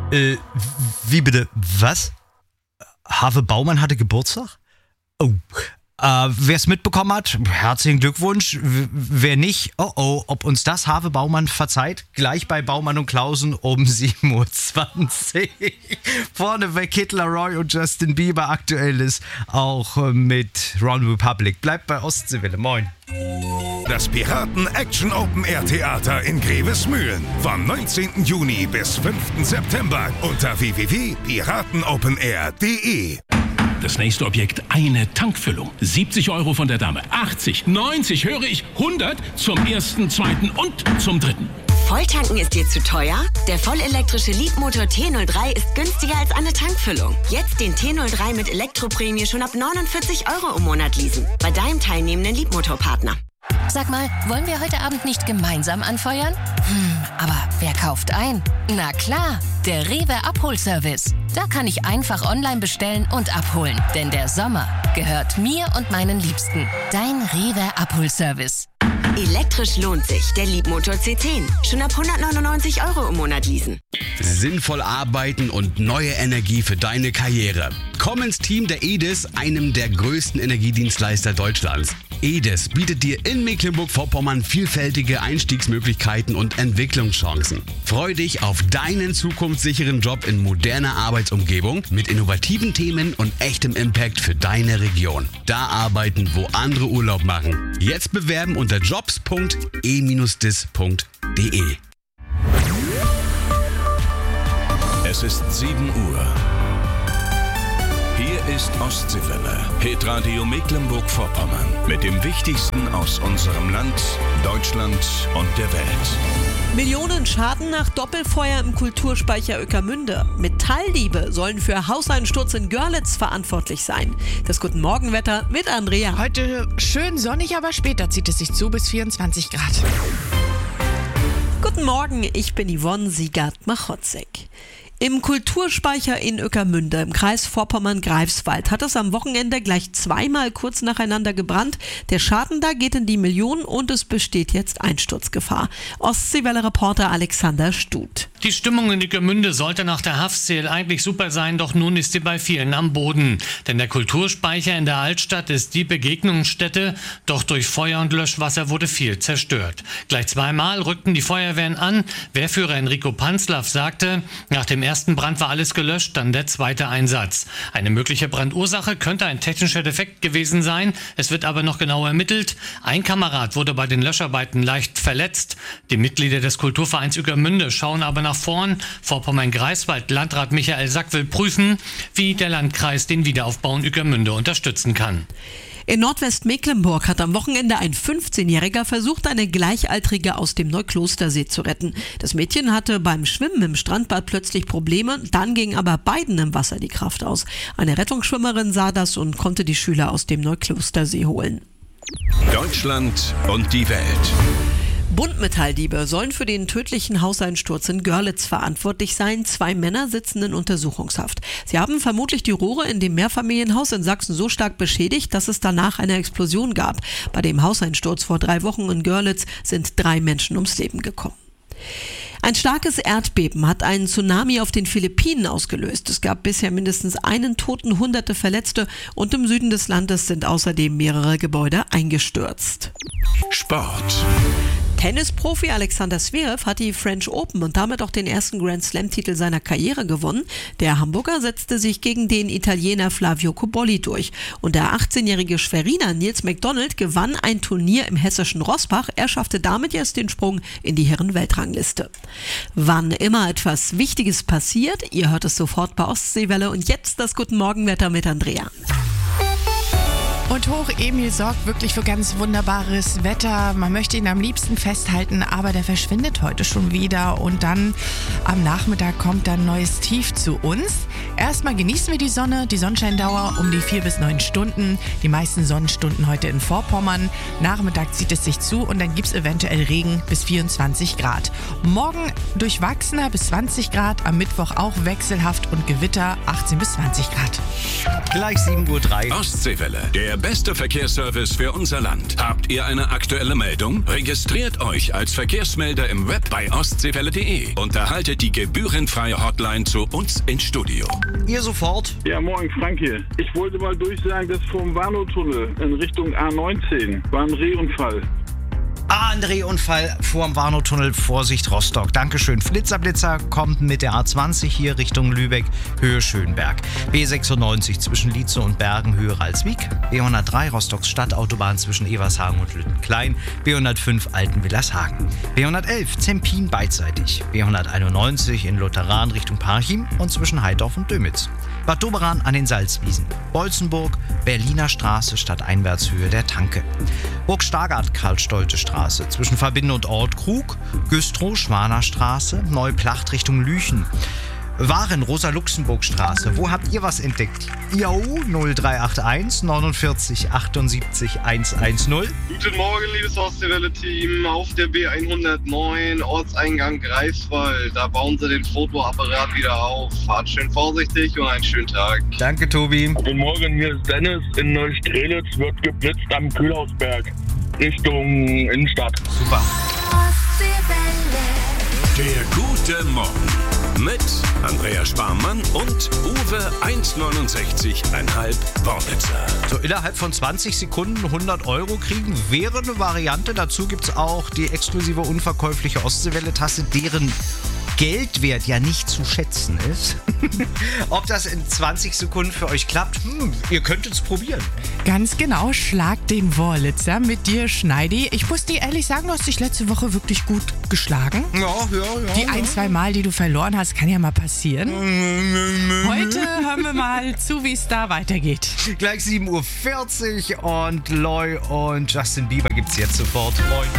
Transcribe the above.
Wie bitte? Was? Have Baumann hatte Geburtstag? Oh. Wer es mitbekommen hat, herzlichen Glückwunsch. Wer nicht, ob uns das Have Baumann verzeiht. Gleich bei Baumann und Klausen um 7.20 Uhr. Vorneweg Hitler Roy und Justin Bieber. Aktuell ist auch mit Ron Republic. Bleibt bei Ostseewelle. Moin. Das Piraten Action Open Air Theater in Grevesmühlen. Vom 19. Juni bis 5. September unter www.piratenopenair.de. Das nächste Objekt, eine Tankfüllung. 70 € von der Dame. 80, 90, höre ich, 100 zum ersten, zweiten und zum dritten. Volltanken ist dir zu teuer? Der vollelektrische Leapmotor T03 ist günstiger als eine Tankfüllung. Jetzt den T03 mit Elektroprämie schon ab 49 € im Monat leasen. Bei deinem teilnehmenden Leapmotor-Partner. Sag mal, wollen wir heute Abend nicht gemeinsam anfeuern? Aber wer kauft ein? Na klar, der Rewe Abholservice. Da kann ich einfach online bestellen und abholen. Denn der Sommer gehört mir und meinen Liebsten. Dein Rewe Abholservice. Elektrisch lohnt sich. Der Leapmotor C10. Schon ab 199 € im Monat leasen. Sinnvoll arbeiten und neue Energie für deine Karriere. Komm ins Team der EDIS, einem der größten Energiedienstleister Deutschlands. EDIS bietet dir in Mecklenburg-Vorpommern vielfältige Einstiegsmöglichkeiten und Entwicklungschancen. Freu dich auf deinen zukunftssicheren Job in moderner Arbeitsumgebung mit innovativen Themen und echtem Impact für deine Region. Da arbeiten, wo andere Urlaub machen. Jetzt bewerben unter jobs.e-dis.de. Es ist 7 Uhr. Hier ist Ostseewelle, Hitradio Mecklenburg-Vorpommern. Mit dem Wichtigsten aus unserem Land, Deutschland und der Welt. Millionen Schaden nach Doppelfeuer im Kulturspeicher Ueckermünde. Metalldiebe sollen für Hauseinsturz in Görlitz verantwortlich sein. Das Guten Morgenwetter mit Andrea. Heute schön sonnig, aber später zieht es sich zu bis 24 Grad. Guten Morgen, ich bin Yvonne Siegert-Machotzek. Im Kulturspeicher in Ueckermünde im Kreis Vorpommern-Greifswald hat es am Wochenende gleich zweimal kurz nacheinander gebrannt. Der Schaden da geht in die Millionen und es besteht jetzt Einsturzgefahr. Ostseewelle-Reporter Alexander Stut. Die Stimmung in Ueckermünde sollte nach der Haftsale eigentlich super sein, doch nun ist sie bei vielen am Boden. Denn der Kulturspeicher in der Altstadt ist die Begegnungsstätte, doch durch Feuer und Löschwasser wurde viel zerstört. Gleich zweimal rückten die Feuerwehren an. Wehrführer Enrico Panzlaff sagte, nach dem ersten Brand war alles gelöscht, dann der zweite Einsatz. Eine mögliche Brandursache könnte ein technischer Defekt gewesen sein. Es wird aber noch genau ermittelt. Ein Kamerad wurde bei den Löscharbeiten leicht verletzt. Die Mitglieder des Kulturvereins Ueckermünde schauen aber nach vorn. Vorpommern-Greifswald Landrat Michael Sack will prüfen, wie der Landkreis den Wiederaufbau in Ueckermünde unterstützen kann. In Nordwestmecklenburg hat am Wochenende ein 15-Jähriger versucht, eine Gleichaltrige aus dem Neuklostersee zu retten. Das Mädchen hatte beim Schwimmen im Strandbad plötzlich Probleme, dann ging aber beiden im Wasser die Kraft aus. Eine Rettungsschwimmerin sah das und konnte die Schüler aus dem Neuklostersee holen. Deutschland und die Welt. Buntmetalldiebe sollen für den tödlichen Hauseinsturz in Görlitz verantwortlich sein. 2 Männer sitzen in Untersuchungshaft. Sie haben vermutlich die Rohre in dem Mehrfamilienhaus in Sachsen so stark beschädigt, dass es danach eine Explosion gab. Bei dem Hauseinsturz vor 3 Wochen in Görlitz sind 3 Menschen ums Leben gekommen. Ein starkes Erdbeben hat einen Tsunami auf den Philippinen ausgelöst. Es gab bisher mindestens einen Toten, Hunderte Verletzte und im Süden des Landes sind außerdem mehrere Gebäude eingestürzt. Sport. Tennisprofi Alexander Zverev hat die French Open und damit auch den ersten Grand Slam-Titel seiner Karriere gewonnen. Der Hamburger setzte sich gegen den Italiener Flavio Cobolli durch. Und der 18-jährige Schweriner Nils McDonald gewann ein Turnier im hessischen Rossbach. Er schaffte damit erst den Sprung in die Herren-Weltrangliste. Wann immer etwas Wichtiges passiert, ihr hört es sofort bei Ostseewelle. Und jetzt das Guten Morgenwetter mit Andrea. Und Hoch-Emil sorgt wirklich für ganz wunderbares Wetter. Man möchte ihn am liebsten festhalten, aber der verschwindet heute schon wieder. Und dann am Nachmittag kommt dann ein neues Tief zu uns. Erstmal genießen wir die Sonne, die Sonnenscheindauer um die 4 bis 9 Stunden. Die meisten Sonnenstunden heute in Vorpommern. Nachmittag zieht es sich zu und dann gibt es eventuell Regen bis 24 Grad. Morgen durchwachsener bis 20 Grad, am Mittwoch auch wechselhaft und Gewitter 18 bis 20 Grad. Gleich 7.03 Uhr. Ostseewelle, der beste Verkehrsservice für unser Land. Habt ihr eine aktuelle Meldung? Registriert euch als Verkehrsmelder im Web bei ostseewelle.de und erhaltet die gebührenfreie Hotline zu uns ins Studio. Ihr sofort. Ja, moin, Frank hier. Ich wollte mal durchsagen, dass vom Warnow-Tunnel in Richtung A19 war ein Rehunfall. Ein Drehunfall vor dem Warnow-Tunnel, Vorsicht Rostock. Dankeschön. Flitzer kommt mit der A20 hier Richtung Lübeck, Höhe Schönberg. B96 zwischen Lietze und Bergen, Höhe Ralswiek. B103 Rostocks Stadtautobahn zwischen Evershagen und Lüttenklein. B105 Altenwillershagen. B111 Zempin beidseitig. B191 in Lutheran Richtung Parchim und zwischen Heidorf und Dömitz. Bad Doberan an den Salzwiesen. Bolzenburg, Berliner Straße, Stadteinwärtshöhe der Tanke. Burg Stargard, Karl-Stolte Straße, zwischen Verbinde und Ortkrug. Güstrow, Schwaner Straße, Neuplacht Richtung Lüchen. Waren, Rosa-Luxemburg-Straße. Wo habt ihr was entdeckt? Jo, 0381 49 78 110. Guten Morgen, liebes Ostseewelle-Team. Auf der B109, Ortseingang Greifswald. Da bauen sie den Fotoapparat wieder auf. Fahrt schön vorsichtig und einen schönen Tag. Danke, Tobi. Guten Morgen, hier ist Dennis. In Neustrelitz wird geblitzt am Kühlhausberg. Richtung Innenstadt. Super. Der gute Morgen mit Andreas Sparmann und Uwe 1,69,5 Wornitzer. So innerhalb von 20 Sekunden 100 € kriegen wäre eine Variante. Dazu gibt es auch die exklusive unverkäufliche Ostseewelle-Tasse, deren Geldwert ja nicht zu schätzen ist. Ob das in 20 Sekunden für euch klappt, ihr könnt es probieren. Ganz genau, schlag den Wurlitzer mit dir, Schneidi. Ich muss dir ehrlich sagen, du hast dich letzte Woche wirklich gut geschlagen. Ja. Die 1-2 Mal, die du verloren hast, kann ja mal passieren. Heute hören wir mal zu, wie es da weitergeht. Gleich 7:40 Uhr und Loy und Justin Bieber gibt's jetzt sofort. Moin.